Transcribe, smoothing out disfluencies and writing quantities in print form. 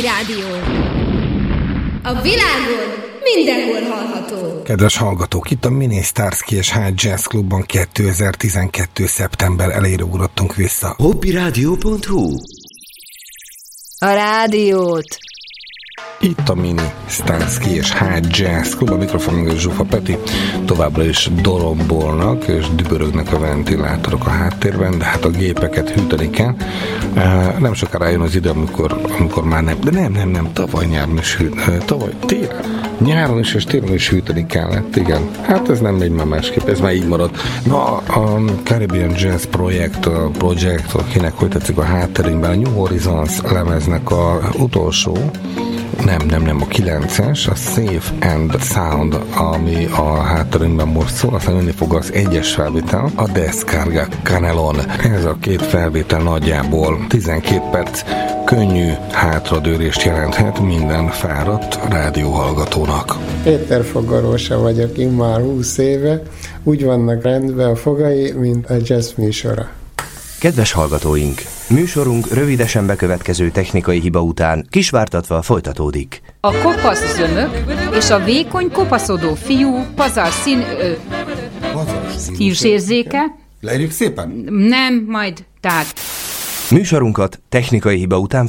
Rádió. A világon mindenhol hallható. Kedves hallgatók, itt a Mini Starsky és High Jazz Clubban 2012. szeptember elejére ugrottunk vissza. Hobbyradio.hu. A rádiót. Itt a Mini Starsky és High Jazz Club, a mikrofonunk Zsufa Peti, továbbra is dorombolnak és dübörögnek a ventilátorok a háttérben, de hát a gépeket hűteni kell. Nem sokára jön az idő, amikor már nem, de nem, tavaly nyáron is nyáron is és télen is hűteni kellett, igen. Hát ez nem megy már másképp, ez már így marad. Na, a Caribbean Jazz Project, akinek hogy tetszik a hátterünkben, a New Horizons lemeznek a utolsó, nem, a 9-es, a Safe and Sound, ami a hátterünkben most szól, aztán jönni fog az 1-es felvétel, a Descarga Canelon. Ez a két felvétel nagyjából 12 perc könnyű hátradőrést jelenthet minden fáradt rádióhallgatónak. Péter Fogarósa vagyok, immár 20 éve, úgy vannak rendben a fogai, mint a jazz műsora. Kedves hallgatóink! Műsorunk rövidesen bekövetkező technikai hiba után kisvártatva folytatódik. A kopasz zömök és a vékony kopaszodó fiú pazar stílusérzéke. Leírjuk szépen? Nem, majd, tehát. Műsorunkat technikai hiba után